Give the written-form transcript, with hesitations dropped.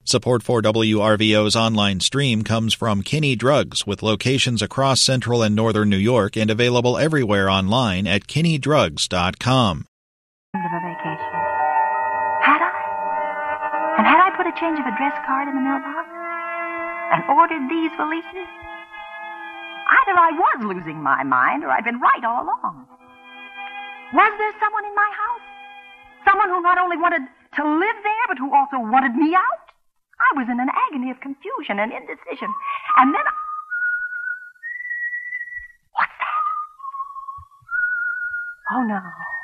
Support for WRVO's online stream comes from Kinney Drugs, with locations across central and northern New York and available everywhere online at kinneydrugs.com. Of a vacation. Had I? And had I put a change of address card in the mailbox? And ordered these valises? Either I was losing my mind or I'd been right all along. Was there someone in my house? Someone who not only wanted to live there, but who also wanted me out? I was in an agony of confusion and indecision. And then What's that? Oh, no.